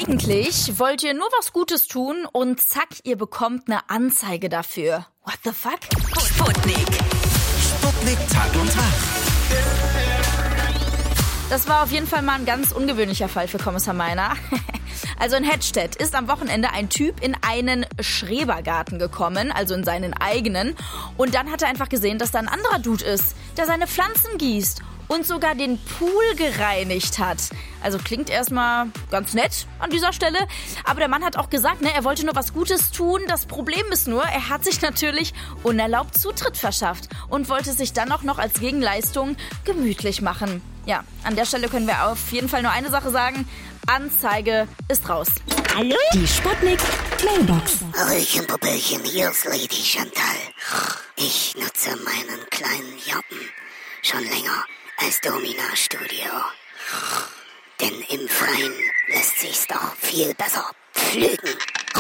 Eigentlich wollt ihr nur was Gutes tun und zack, ihr bekommt eine Anzeige dafür. What the fuck? Sputnik. Sputnik Tag und Tag. Das war auf jeden Fall mal ein ganz ungewöhnlicher Fall für Kommissar Meiner. Also in Hettstedt ist am Wochenende ein Typ in einen Schrebergarten gekommen, also in seinen eigenen. Und dann hat er einfach gesehen, dass da ein anderer Dude ist, der seine Pflanzen gießt und sogar den Pool gereinigt hat. Also klingt erstmal ganz nett an dieser Stelle. Aber der Mann hat auch gesagt, er wollte nur was Gutes tun. Das Problem ist nur, er hat sich natürlich unerlaubt Zutritt verschafft und wollte sich dann auch noch als Gegenleistung gemütlich machen. Ja, an der Stelle können wir auf jeden Fall nur eine Sache sagen. Anzeige ist raus. Hallo? Die Sputnik Mailbox. Hallöchen, Popöchen, hier ist Lady Chantal. Ich nutze meinen kleinen Joppen schon länger als Domina-Studio. Denn im Freien lässt sich's doch viel besser pflügen.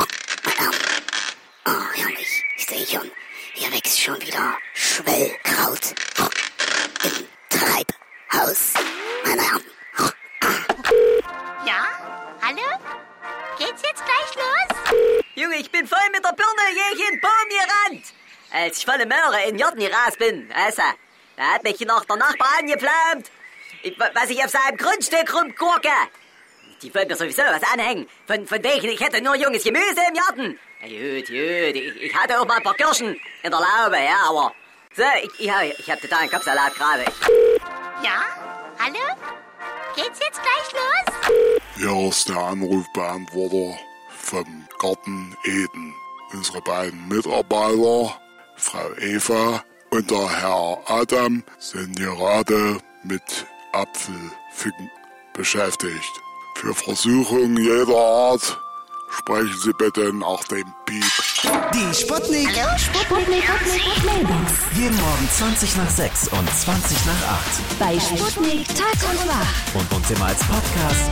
Oh, herrlich. Ich sehe schon, hier wächst schon wieder Schwellkraut. Im Treibhaus, meine Herren. Ja? Hallo? Geht's jetzt gleich los? Junge, ich bin voll mit der Birne gegen den Baum gerannt. Als ich volle Möhre in den Garten gerast bin, also, da hat mich noch der Nachbar angeflammt. Was ich auf seinem Grundstück rumgurke. Die wollen mir sowieso was anhängen. Von wegen, ich hätte nur junges Gemüse im Garten. Ja, gut. Ich hatte auch mal ein paar Kirschen in der Laube, ja, aber... So, ich hab totalen Kopfsalat gerade. Ja? Hallo? Geht's jetzt gleich los? Hier ist der Anrufbeantworter vom Garten Eden. Unsere beiden Mitarbeiter, Frau Eva und der Herr Adam, sind gerade mit Apfelpflücken beschäftigt. Für Versuchungen jeder Art sprechen Sie bitte nach dem Piep. Die Sputnik. Hallo? Sputnik Mailbox. Jeden Morgen 20 nach 6 und 20 nach 8. Bei Sputnik Tag und Wach. Und uns immer als Podcast